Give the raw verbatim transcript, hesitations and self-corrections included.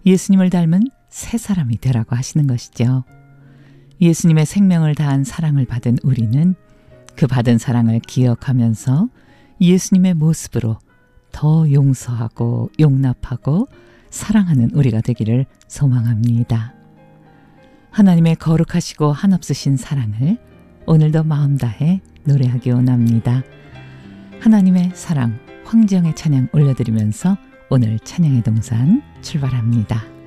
예수님을 닮은 새 사람이 되라고 하시는 것이죠. 예수님의 생명을 다한 사랑을 받은 우리는 그 받은 사랑을 기억하면서 예수님의 모습으로 더 용서하고 용납하고 사랑하는 우리가 되기를 소망합니다. 하나님의 거룩하시고 한없으신 사랑을 오늘도 마음 다해 노래하기 원합니다. 하나님의 사랑, 황지영의 찬양 올려드리면서 오늘 찬양의 동산 출발합니다.